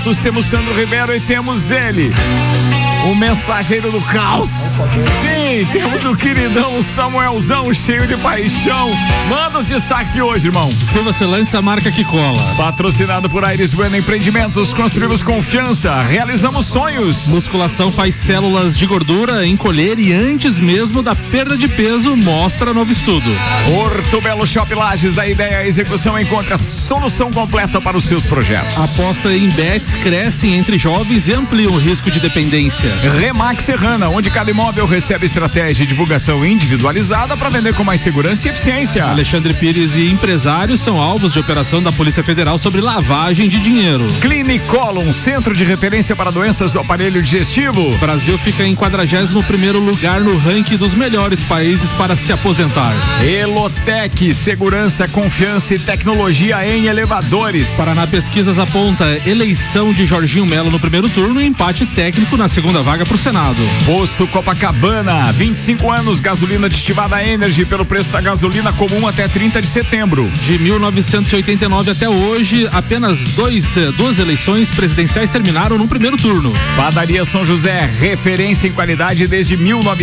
Temos Sandro Ribeiro e temos ele, o mensageiro do caos. Sim, temos o queridão Samuelzão, cheio de paixão. Manda os destaques de hoje, irmão. Silva Celantes, a marca que cola. Patrocinado por Aires Bueno Empreendimentos, construímos confiança, realizamos sonhos. Musculação faz células de gordura encolher e antes mesmo da perda de peso, mostra novo estudo. Porto Belo Shop Lages, da ideia à execução, encontra a solução completa para os seus projetos. Aposta em bets crescem entre jovens e ampliam o risco de dependência. Remax Serrana, onde cada imóvel recebe estratégia e divulgação individualizada para vender com mais segurança e eficiência. Alexandre Pires e empresários são alvos de operação da Polícia Federal sobre lavagem de dinheiro. Clinicolon, centro de referência para doenças do aparelho digestivo. O Brasil fica em 41º lugar no ranking dos melhores países para se aposentar. Elotec, segurança, confiança e tecnologia em elevadores. Paraná Pesquisas aponta eleição de Jorginho Melo no primeiro turno e empate técnico na segunda vaga para o Senado. Posto Copacabana, 25 anos, gasolina aditivada Energy pelo preço da gasolina comum até 30 de setembro. De 1989 até hoje, apenas duas eleições presidenciais terminaram no primeiro turno. Padaria São José, referência em qualidade desde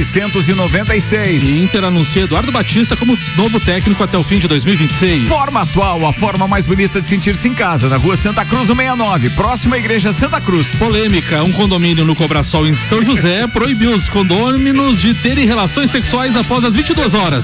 1996. E Inter anuncia Eduardo Batista como novo técnico até o fim de 2026. Forma atual, a forma mais bonita de sentir-se em casa, na rua Santa Cruz 69, próxima à igreja Santa Cruz. Polêmica, um condomínio no Cobrasol em São José proibiu os condôminos de terem relações sexuais após as 22 horas.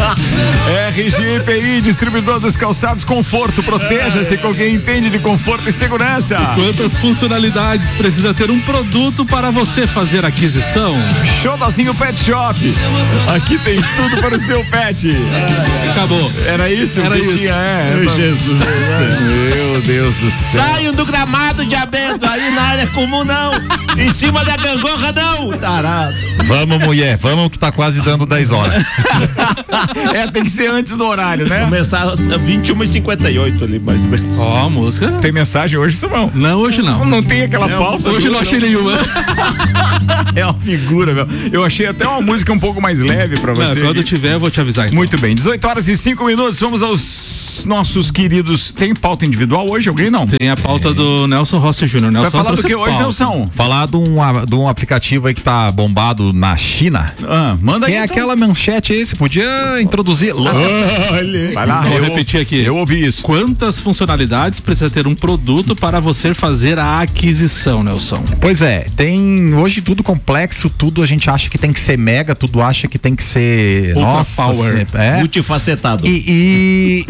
RGPI, distribuidor dos calçados Conforto, proteja-se com quem entende de conforto e segurança. E quantas funcionalidades precisa ter um produto para você fazer aquisição? Xodozinho Pet Shop, aqui tem tudo para o seu pet. Acabou. Era isso? Era isso. Meu Jesus. Meu Deus do céu. Saiam do gramado de Abendo, aí na área comum não, em cima da gangorra não, tarado. Vamos, mulher, vamos que tá quase dando 10 horas. Tem que ser antes do horário, né? Começar às 21h58 ali, mais ou menos. Ó, música. Tem mensagem hoje, Simão? Não, hoje não. Não tem aquela pausa? Hoje não achei nenhuma. É uma figura, meu. Eu achei até uma música um pouco mais leve pra você. Não, quando tiver, eu vou te avisar. Então. Muito bem, 18h05, vamos aos nossos queridos. Tem pauta individual hoje? Alguém não? Tem a pauta do Nelson Rossi Júnior. Vai falar do que hoje, Nelson? Falar de um aplicativo aí que tá bombado na China. Manda aí. É então. aquela manchete aí, você podia introduzir. Vai lá, vou repetir aqui. Eu ouvi isso. Quantas funcionalidades precisa ter um produto para você fazer a aquisição, Nelson? Pois é, tem hoje tudo complexo, tudo a gente acha que tem que ser mega, tudo acha que tem que ser Ultra power. Multifacetado. E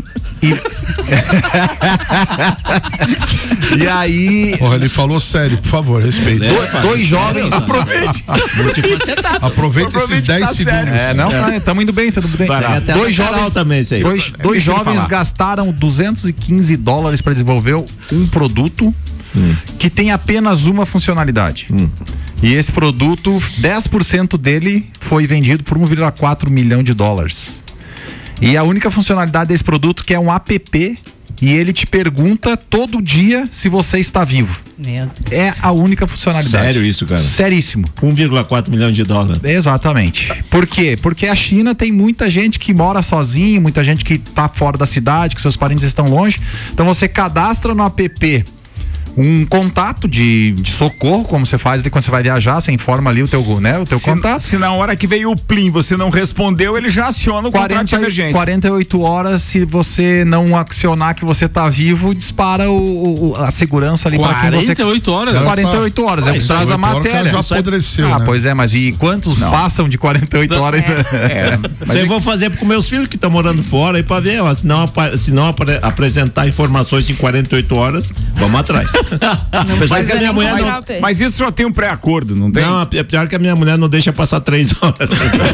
aí. Porra, ele falou sério, por favor, respeite. Dois jovens. Aproveite esses 10 segundos. Estamos indo bem, Dois jovens também, sei. Dois jovens gastaram $215 para desenvolver um produto que tem apenas uma funcionalidade. E esse produto, 10% dele foi vendido por $1,4 milhão. E a única funcionalidade desse produto que é um app e ele te pergunta todo dia se você está vivo. É a única funcionalidade. Sério isso, cara? Seríssimo. $1,4 milhão. Exatamente. Por quê? Porque a China tem muita gente que mora sozinho, muita gente que está fora da cidade, que seus parentes estão longe. Então você cadastra no app um contato de socorro, como você faz ali quando você vai viajar, você informa ali o teu contato. Se na hora que veio o plim você não respondeu, ele já aciona o contrato de emergência. 48 horas, se você não acionar que você tá vivo, dispara a segurança ali para quem você... 48 horas? 48 horas, é o que traz a matéria. Já apodreceu, né? Pois é, mas e quantos passam de 48 horas? Isso aí eu vou fazer com meus filhos que estão morando fora aí pra ver, ó, se não apresentar informações em 48 horas, vamos atrás. Que a minha mulher mas isso só tem um pré-acordo, não tem? Não, é pior que a minha mulher não deixa passar 3 horas.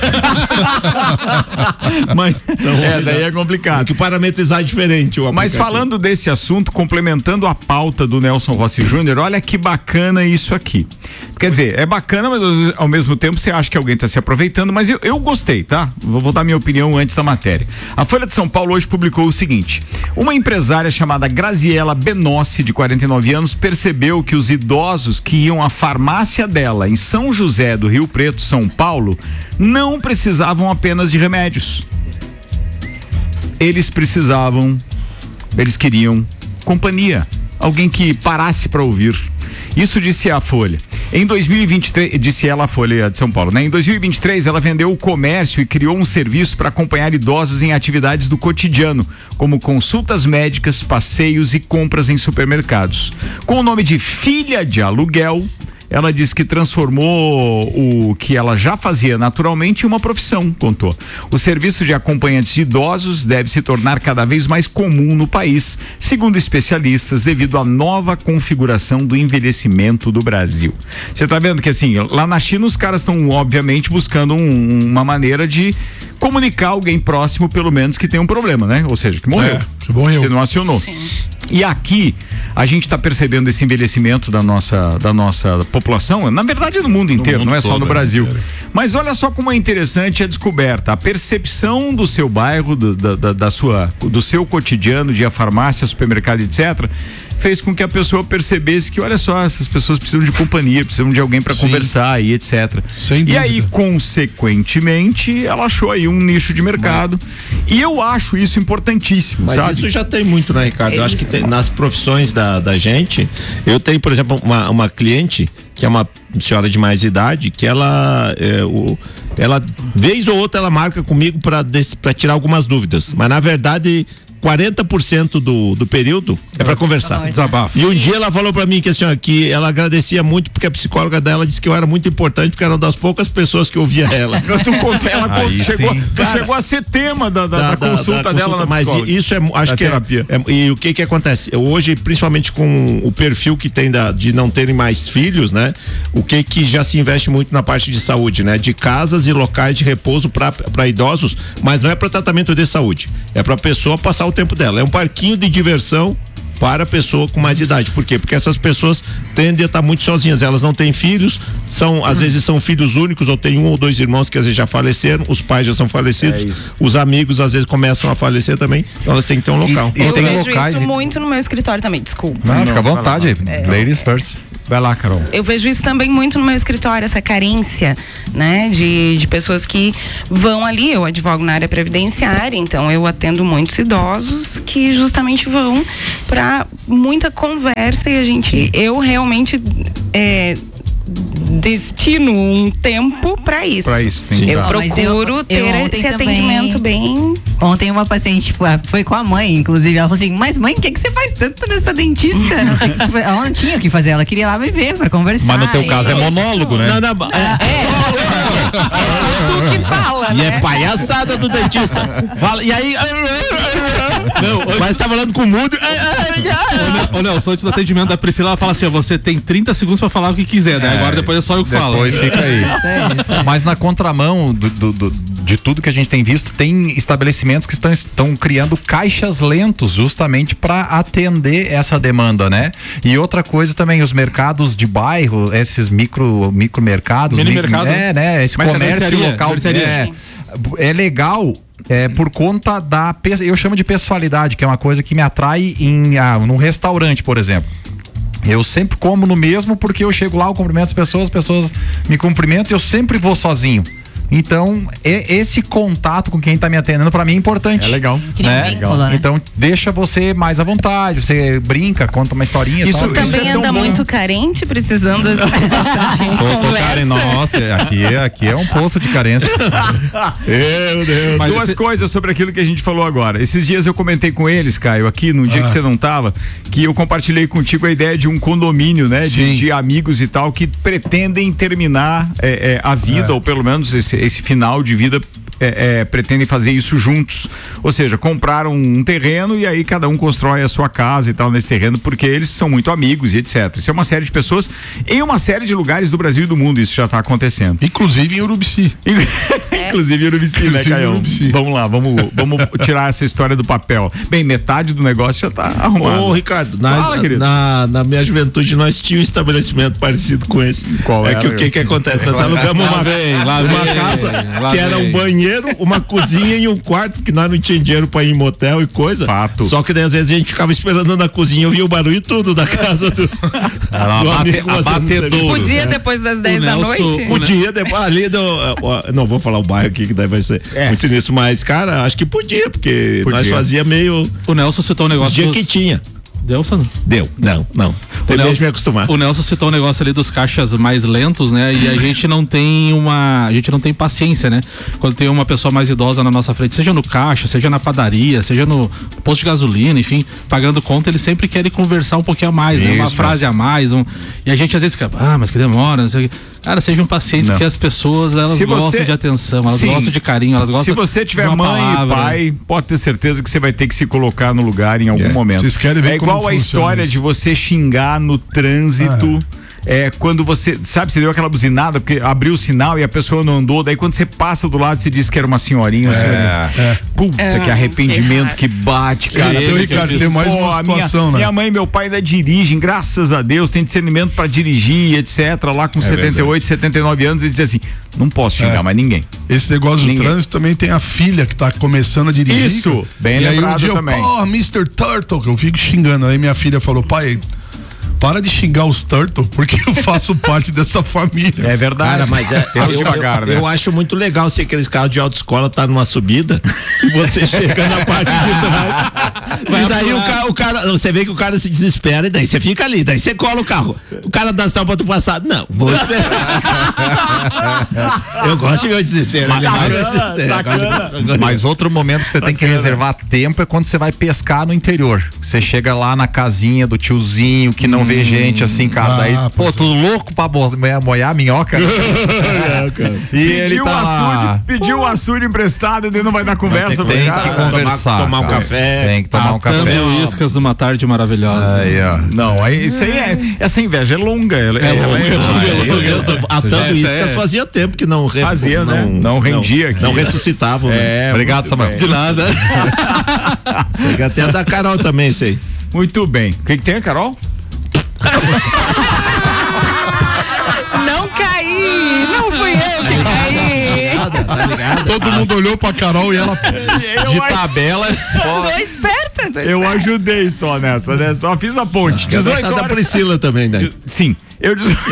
Mas, daí é complicado. Tem que parametrizar diferente o Mas falando desse assunto, complementando a pauta do Nelson Rossi Júnior, olha que bacana isso aqui. Quer dizer, é bacana, mas ao mesmo tempo você acha que alguém está se aproveitando, mas eu gostei, tá? Vou dar minha opinião antes da matéria. A Folha de São Paulo hoje publicou o seguinte: uma empresária chamada Graziela Benossi, de 49 anos, percebeu que os idosos que iam à farmácia dela em São José do Rio Preto, São Paulo, não precisavam apenas de remédios. Eles queriam companhia, alguém que parasse para ouvir. Isso disse a Folha. Em 2023, disse ela, a Folha de São Paulo, né? Em 2023, ela vendeu o comércio e criou um serviço para acompanhar idosos em atividades do cotidiano, como consultas médicas, passeios e compras em supermercados. Com o nome de Filha de Aluguel, ela disse que transformou o que ela já fazia naturalmente em uma profissão, contou. O serviço de acompanhantes de idosos deve se tornar cada vez mais comum no país, segundo especialistas, devido à nova configuração do envelhecimento do Brasil. Você tá vendo que assim, lá na China os caras estão obviamente buscando uma maneira de comunicar alguém próximo, pelo menos, que tem um problema, né? Ou seja, que morreu. Que morreu. Você não acionou. Sim. E aqui a gente está percebendo esse envelhecimento da nossa população, na verdade no mundo inteiro, não é só no Brasil. Mas olha só como é interessante a descoberta, a percepção do seu bairro, do seu cotidiano, de ir à farmácia, supermercado, etc., fez com que a pessoa percebesse que, olha só, essas pessoas precisam de companhia, precisam de alguém para conversar e etc. Sem e aí, consequentemente, ela achou aí um nicho de mercado. E eu acho isso importantíssimo, mas sabe? Isso já tem muito, né, Ricardo? Eu acho que tem, nas profissões da gente, eu tenho, por exemplo, uma cliente que é uma senhora de mais idade, que ela vez ou outra ela marca comigo para tirar algumas dúvidas, mas na verdade 40% do período é para conversar. Desabafo. E um dia ela falou para mim que assim, ó, que ela agradecia muito porque a psicóloga dela disse que eu era muito importante porque era uma das poucas pessoas que ouvia ela. Chegou a ser tema da consulta dela na psicóloga. Mas isso acho que terapia. E o que acontece? Hoje, principalmente com o perfil que tem de não terem mais filhos, né? O que já se investe muito na parte de saúde, né? De casas e locais de repouso para idosos, mas não é para tratamento de saúde, é para a pessoa passar o tempo dela. É um parquinho de diversão para a pessoa com mais idade. Por quê? Porque essas pessoas tendem a estar muito sozinhas, elas não têm filhos, às vezes são filhos únicos, ou tem um ou dois irmãos que às vezes já faleceram, os pais já são falecidos, os amigos às vezes começam a falecer também, então elas têm que ter um local. Eu vejo isso muito no meu escritório também, desculpa. Não, fica à vontade, ladies first. Vai lá, Carol. Eu vejo isso também muito no meu escritório, essa carência, né? De pessoas que vão ali, eu advogo na área previdenciária, então eu atendo muitos idosos que justamente vão para muita conversa e eu realmente destino um tempo para isso. Eu procuro ter esse atendimento bem. Ontem uma paciente foi com a mãe, inclusive, ela falou assim, mas mãe, o que você faz tanto nessa dentista? Não sei, ela não tinha o que fazer, ela queria ir lá me ver pra conversar. Mas no teu caso é monólogo, né? Não, tu que fala, né? E é palhaçada do dentista. Fala, e aí... mas tá falando com o mudo. Ô Nelson, antes do atendimento da Priscila, ela fala assim, você tem 30 segundos pra falar o que quiser, né? Agora depois é só eu que falo. Depois fica aí. Mas na contramão de tudo que a gente tem visto, tem estabelecimentos que estão criando caixas lentos justamente para atender essa demanda, né? E outra coisa também, os mercados de bairro, esses micromercados, né? Esse comércio local é legal. Por conta eu chamo de pessoalidade, que é uma coisa que me atrai num restaurante, por exemplo. Eu sempre como no mesmo porque eu chego lá, eu cumprimento as pessoas me cumprimentam e eu sempre vou sozinho. Então, esse contato com quem tá me atendendo pra mim é importante. É legal. Né? Então, deixa você mais à vontade, você brinca, conta uma historinha. Isso também anda muito carente, precisando Karen, nossa, aqui é um posto de carência. Meu Deus. Mas duas coisas sobre aquilo que a gente falou agora. Esses dias eu comentei com eles, Caio, aqui no dia que você não tava, que eu compartilhei contigo a ideia de um condomínio, né? De amigos e tal, que pretendem terminar a vida, ou pelo menos esse final de vida, pretendem fazer isso juntos, ou seja, compraram um terreno e aí cada um constrói a sua casa e tal nesse terreno, porque eles são muito amigos e etc. Isso é uma série de pessoas em uma série de lugares do Brasil e do mundo, isso já está acontecendo. Inclusive em Urubici. Inclusive em Urubici, né, Caio? Vamos lá, vamos tirar essa história do papel. Bem, metade do negócio já está arrumado. Ô, Ricardo, na minha juventude nós tínhamos um estabelecimento parecido com esse. Qual é? O que acontece? Nós alugamos uma casa que era um banheiro, uma cozinha e um quarto, porque nós não tínhamos dinheiro pra ir em motel e coisa. Fato. Só que daí às vezes a gente ficava esperando na cozinha, eu via o barulho tudo da casa do amigo. Podia depois das 10 da noite? Podia, depois ali não vou falar o bairro aqui, que daí vai ser muito sinistro, mas cara, acho que podia, porque nós fazia meio... O Nelson citou um negócio que tinha. Deu, Sandro? Deu. Não. Tem mesmo me acostumar. O Nelson citou um negócio ali dos caixas mais lentos, né? E a gente não tem paciência, né? Quando tem uma pessoa mais idosa na nossa frente, seja no caixa, seja na padaria, seja no posto de gasolina, enfim, pagando conta, eles sempre querem conversar um pouquinho a mais, né? Uma frase a mais, e a gente às vezes fica, mas que demora, não sei o que. Cara, sejam pacientes, porque as pessoas, elas gostam de atenção, elas gostam de carinho, elas gostam. Se você tiver mãe e pai, pode ter certeza que você vai ter que se colocar no lugar em algum momento. Vocês querem ver igual a história de você xingar no trânsito. Quando você, sabe, você deu aquela buzinada porque abriu o sinal e a pessoa não andou, daí quando você passa do lado você diz que era uma senhorinha. Puta, que arrependimento que bate, cara. Então, Ricardo, tem mais uma situação, né? Minha mãe e meu pai ainda dirigem, graças a Deus, tem discernimento pra dirigir, etc. Lá com 78, 79 anos, e diz assim, não posso xingar mais ninguém. Esse negócio do trânsito também tem a filha que tá começando a dirigir. Isso, bem lembrado. E aí um dia também. Mr. Turtle, que eu fico xingando. Aí minha filha falou, pai, para de xingar os Turtle, porque eu faço parte dessa família. É verdade. Cara, mas eu acho muito legal se aqueles carros de autoescola tá numa subida e você chega na parte de trás. E daí o cara, você vê que o cara se desespera e daí você fica ali, daí você cola o carro. O cara dá sinal pra tu passar. Não, vou esperar. Eu gosto de meu desespero. Mas outro momento que você tem que reservar tempo é quando você vai pescar no interior. Você chega lá na casinha do tiozinho que não vê gente assim, cara. Daí, tudo louco pra moiar minhoca. E pediu o açude emprestado e ele não vai dar conversa. Tem que conversar. Tomar um café. Tem que tomar um café. Iscas numa tarde maravilhosa. Não, isso aí essa inveja é longa. Atando iscas fazia tempo que não fazia, né? Não rendia aqui. Não ressuscitavam. Obrigado, Samuel. De nada. Você até a da Carol também, sei. Muito bem. O que tem a Carol? Não caí! Não fui eu que caí! Tá ligado? Todo mundo olhou pra Carol e ela de tabela. Tô esperta. Eu ajudei só nessa, né? Só fiz a ponte. 18 horas da Priscila também, né? Sim. Eu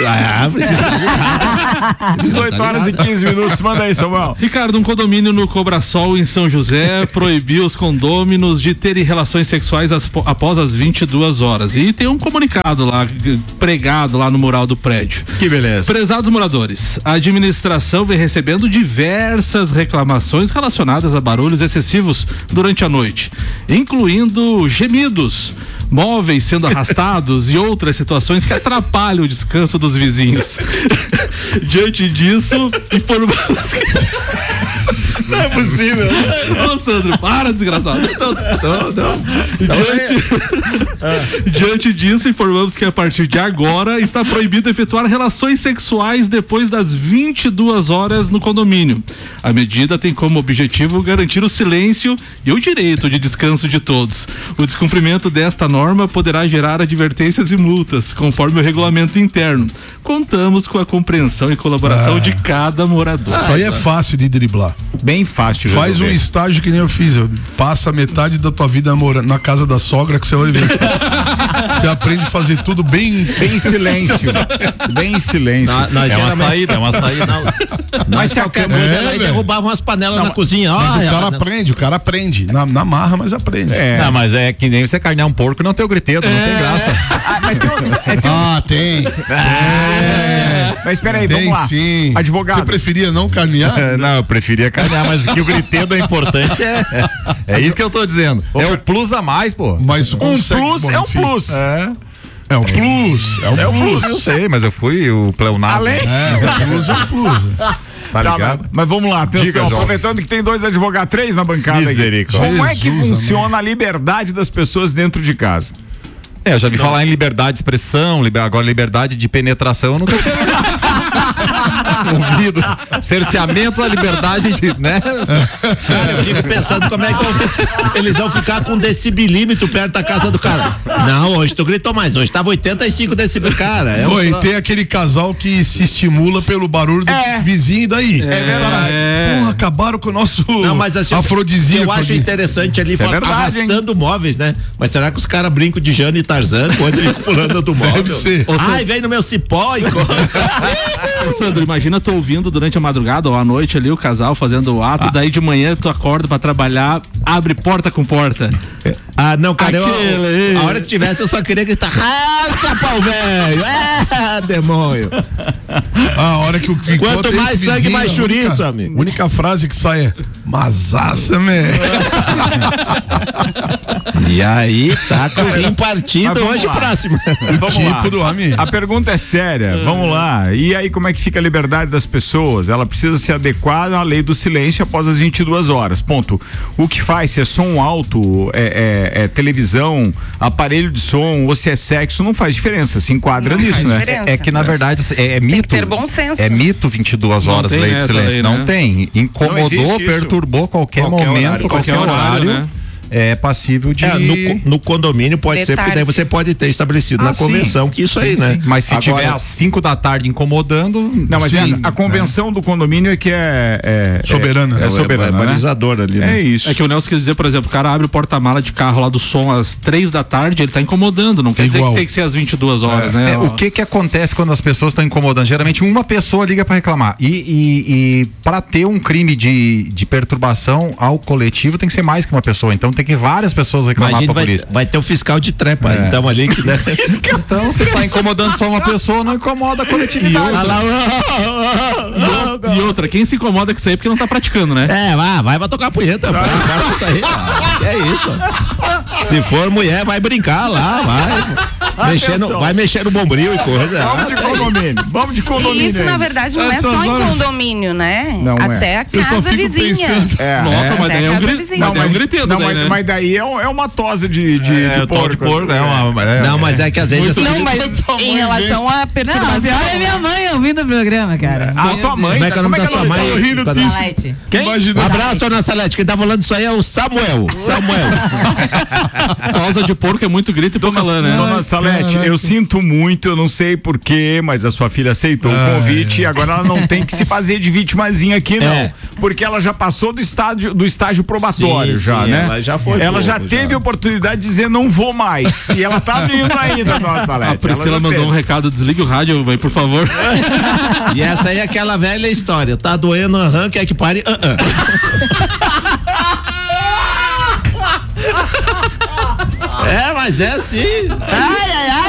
18 horas e 15 minutos. Manda aí, Samuel. Ricardo, um condomínio no Cobrasol, em São José, proibiu os condôminos de terem relações sexuais após as 22 horas. E tem um comunicado lá, pregado lá no mural do prédio. Que beleza. Prezados moradores, a administração vem recebendo diversas reclamações relacionadas a barulhos excessivos durante a noite, incluindo gemidos, móveis sendo arrastados e outras situações que atrapalham o descanso dos vizinhos. Diante disso, informamos que... Não é possível. Ô, Sandro, para, desgraçado. Diante disso, informamos que a partir de agora está proibido efetuar relações sexuais depois das 22 horas no condomínio. A medida tem como objetivo garantir o silêncio e o direito de descanso de todos. O descumprimento desta norma poderá gerar advertências e multas, conforme o regulamento interno. Contamos com a compreensão e colaboração de cada morador. Isso aí é fácil de driblar. Bem fácil. Faz um estágio que nem eu fiz. Passa metade da tua vida morando na casa da sogra que você vai ver. Você aprende a fazer tudo bem em silêncio. Bem em silêncio. É uma saída. Mas se qualquer coisa ela derrubava umas panelas na cozinha. O cara aprende. Na marra, mas aprende. Não, mas é que nem você carnear um porco e não ter o gritedo, não tem graça. Tem. Mas espera aí, vamos lá. Sim. Advogado. Você preferia não carnear? Não, eu preferia carnear, mas que o gritedo é importante, é isso que eu tô dizendo. É o plus a mais, pô. Mas um plus é um plus. É um plus. É um plus. Eu sei, mas eu fui o pleonasmo. Além? O plus é um plus. Tá ligado? Mas vamos lá, atenção, aproveitando que tem 2 advogados, 3 na bancada aqui. Como é que funciona a liberdade das pessoas dentro de casa? Eu já vi falar em liberdade de expressão, agora liberdade de penetração, eu nunca ouvido. Cerceamento da liberdade de, né? Cara, eu fico pensando como é que eles vão ficar com decibilímetro perto da casa do cara. Não, hoje tu gritou mais, hoje tava 85 decibéis, cara. E tem aquele casal que se estimula pelo barulho do vizinho e daí. Porra, acabaram com o nosso afrodisíaco. Eu acho interessante ali arrastando móveis, né? Mas será que os caras brincam de Jane e tá Tarzan, coisa e pulando do móvel. Deve ser. Ai, vem no meu cipó e coisa. Ô, Sandro, imagina tu ouvindo durante a madrugada ou à noite ali o casal fazendo o ato, daí de manhã tu acorda pra trabalhar, abre porta com porta. Ah, não, cara, Aquele. a hora que tivesse eu só queria gritar, rasca pau velho, demônio. A hora que o Quanto mais sangue, mais chouriço, amigo. A única frase que sai é masaça, E aí, tá com o rim partido Mas vamos hoje lá. próximo. Vamos tipo lá. do homem. A pergunta é séria, vamos lá. E aí, como é que fica a liberdade das pessoas? Ela precisa se adequar à lei do silêncio após as 22 horas. Ponto. O que faz, se é som alto, é televisão, aparelho de som ou se é sexo, não faz diferença. Se enquadra Não nisso, faz né? diferença. É que na verdade é mito. ter bom senso. É mito 22 Não horas tem lei de essa silêncio. lei, Não né? tem. Não Incomodou, existe isso. perturbou qualquer Qualquer momento, horário, qualquer qualquer horário, horário. né? É passível de. No condomínio pode ser, porque daí Detalhe. você pode ter estabelecido Ah, na sim. convenção que isso aí, né? Mas se Agora, tiver às 5 da tarde incomodando. Não, mas sim, a convenção do condomínio é que Soberana. É soberana, né? balizador ali, né? É isso. É que o Nelson quis dizer, por exemplo, o cara abre o porta-mala de carro lá do som às 3 da tarde, ele tá incomodando, não quer dizer igual. que tem que ser às 22 horas, né? O que acontece quando as pessoas estão incomodando? Geralmente uma pessoa liga para reclamar e para ter um crime de perturbação ao coletivo tem que ser mais que uma pessoa, então tem que várias pessoas reclamar Imagina, para a polícia. vai ter um fiscal de trepa, então ali que, né? Então você tá incomodando só uma pessoa, não incomoda a coletividade. Ah lá, E outra, quem se incomoda com isso aí é porque não tá praticando, né? vai pra tocar punheta, vai isso aí, que é isso. Se for mulher, vai brincar lá, vai mexer no bombril e coisa. Vamos de condomínio. Vamos de E condomínio. isso, na verdade, não é Essas só em horas- condomínio, né? Não Até a Eu só casa fico vizinha. pensando. Nossa, mas Até daí é a um casa grito. vizinha. Mas daí é um gritando, Não, daí, né? mas daí é uma tosa de Pó de porco, é uma. Não, mas é que às vezes Não, mas em relação à Não, perturbação. pior é minha mãe ouvindo o programa, cara. A tua mãe. Como é que é o nome da sua mãe? Salete. Quem? Um abraço, dona Salete. Quem tá falando isso aí é o Samuel. Tosa de porco é muito grito e pouca lã, né? Dona Salete, eu sinto muito, eu não sei porquê, mas a sua filha aceitou o convite e agora ela não tem que se fazer de vitimazinha aqui, não. É. Porque ela já passou do estágio probatório, Sim, já, sim, né? ela já foi Ela já povo, teve já. a oportunidade de dizer não vou mais. E ela tá vindo ainda, dona Salete. A Priscila Ela já mandou teve. um recado, desliga o rádio, vai, por favor. E essa aí é aquela velha história. Tá doendo, quer que pare? Mas é assim. Ai,